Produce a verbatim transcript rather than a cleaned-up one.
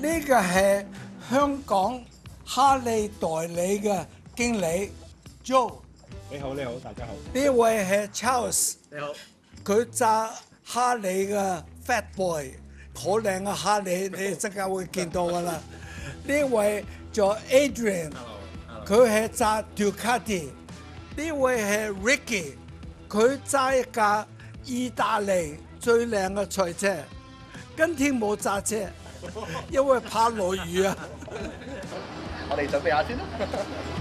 呢個係香港哈利代理嘅經理 Joe。 你好，你好，大家好。 呢位係 Charles。 你好。 佢揸哈利嘅 Fat Boy， 好靚嘅哈利，你即刻會見到㗎啦。呢位做 Adrian， 佢係揸 Ducati。呢位係 Ricky， 佢揸一架意大利最靚嘅賽車。今天冇揸車，因為怕落雨啊。 我哋準備下先啦。